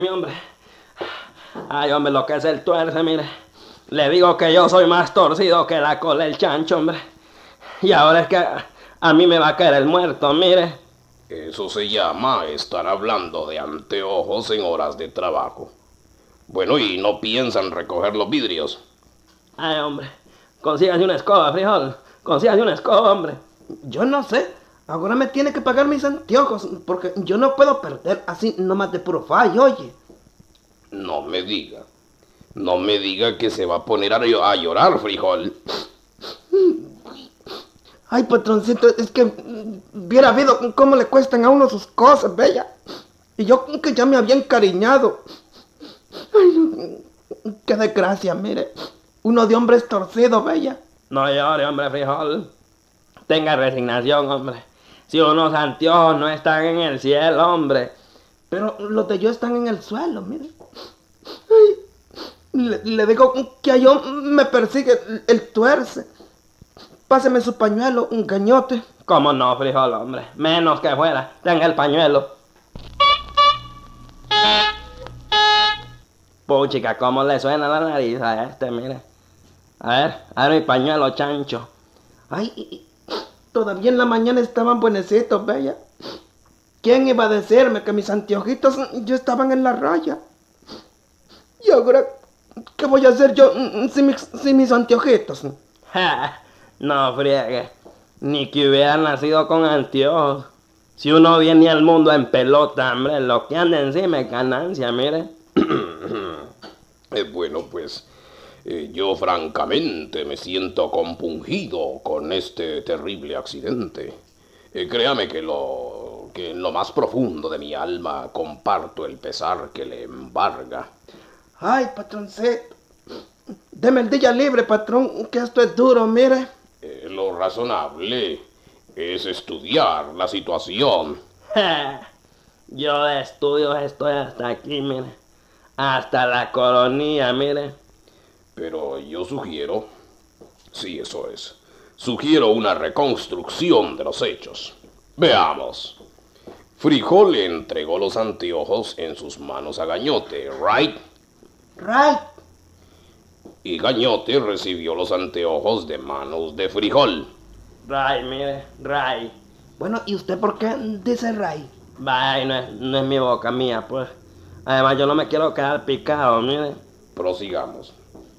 Mi hombre. Ay, hombre, lo que es el tuerce, mire. Le digo que yo soy más torcido que la cola del chancho, hombre. Y ahora es que a mí me va a caer el muerto, mire. Eso se llama estar hablando de anteojos en horas de trabajo. Bueno, ¿y no piensan recoger los vidrios? Ay, hombre. Consígase una escoba, frijol. Consígase una escoba, hombre. Yo no sé. Ahora me tiene que pagar mis anteojos, porque yo no puedo perder así nomás de puro fallo, oye. No me diga. No me diga que se va a poner a llorar, frijol. Ay, patroncito, es que hubiera habido cómo le cuestan a uno sus cosas, bella. Y yo que ya me había encariñado. Ay, no, qué desgracia, mire. Uno de hombre es torcido, bella. No llore, hombre, frijol. Tenga resignación, hombre. Si unos anteojos no están en el cielo, hombre. Pero los de yo están en el suelo, mire. Ay, le digo que a yo me persigue el tuerce. Páseme su pañuelo, un gañote. ¿Cómo no, frijol, hombre? Menos que fuera. Tenga el pañuelo. Puchica, ¿cómo le suena la nariz a este, mire? A ver mi pañuelo, chancho. Ay, todavía en la mañana estaban buenecitos, bella. ¿Quién iba a decirme que mis anteojitos ya estaban en la raya? Y ahora, ¿qué voy a hacer yo sin mis anteojitos? Ja, no friegue. Ni que hubiera nacido con anteojos. Si uno viene al mundo en pelota, hombre, lo que anda encima es ganancia, mire. Bueno, pues yo francamente me siento compungido con este terrible accidente. Créame que en lo más profundo de mi alma comparto el pesar que le embarga. Ay, patroncito. Deme el día libre, patrón, que esto es duro, mire. Lo razonable es estudiar la situación. Ja, yo de estudios estoy hasta aquí, mire. Hasta la coronilla, mire. Pero yo sugiero, sí, eso es, sugiero una reconstrucción de los hechos. Veamos. Frijol le entregó los anteojos en sus manos a Gañote, ¿right? Right. Y Gañote recibió los anteojos de manos de Frijol. Ray, mire, Ray. Bueno, ¿y usted por qué dice Ray? Vaya, no es mi boca mía, pues. Además, yo no me quiero quedar picado, mire. Prosigamos.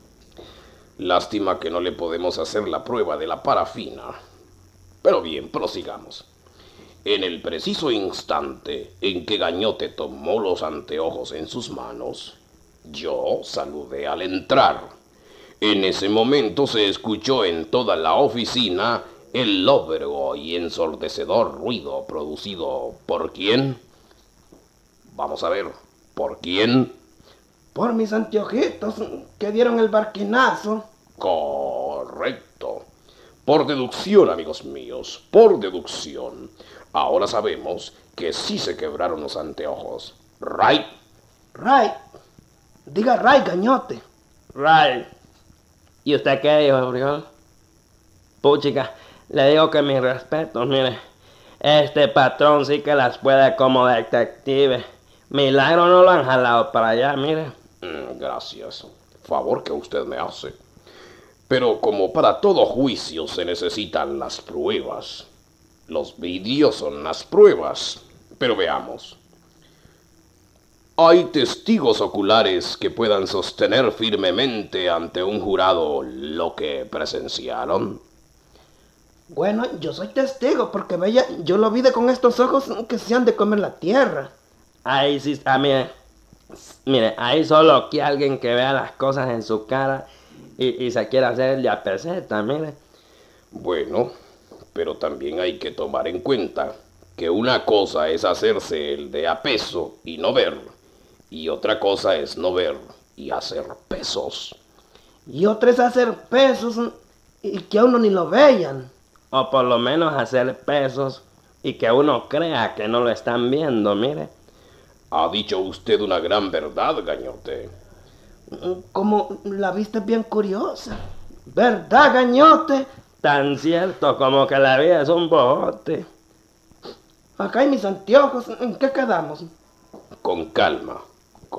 Lástima que no le podemos hacer la prueba de la parafina. Pero bien, prosigamos. En el preciso instante en que Gañote tomó los anteojos en sus manos, yo saludé al entrar. En ese momento se escuchó en toda la oficina el lóbrego y ensordecedor ruido producido ¿por quién? Vamos a ver, ¿por quién? Por mis anteojitos que dieron el barquinazo. Correcto. Por deducción, amigos míos, por deducción. Ahora sabemos que sí se quebraron los anteojos. ¿Right? Ray. Diga Ray, Gañote. Ray. ¿Y usted qué dijo, frijol? Puchica, le digo que mis respetos, mire. Este patrón sí que las puede como detective. Milagro no lo han jalado para allá, mire. Gracias. Favor que usted me hace. Pero como para todo juicio se necesitan las pruebas. Los vídeos son las pruebas. Pero veamos. ¿Hay testigos oculares que puedan sostener firmemente ante un jurado lo que presenciaron? Bueno, yo soy testigo, porque bella, yo lo vi con estos ojos que se han de comer la tierra. Ahí sí está, mire, ahí solo que alguien que vea las cosas en su cara y se quiera hacer el de a peseta, mire. Bueno, pero también hay que tomar en cuenta que una cosa es hacerse el de a peso y no ver, y otra cosa es no ver y hacer pesos. Y otra es hacer pesos y que a uno ni lo vean. O por lo menos hacer pesos y que uno crea que no lo están viendo, mire. Ha dicho usted una gran verdad, Gañote. Como la viste bien curiosa. ¿Verdad, Gañote? Tan cierto como que la vida es un bojote. Acá hay mis anteojos. ¿En qué quedamos? Con calma.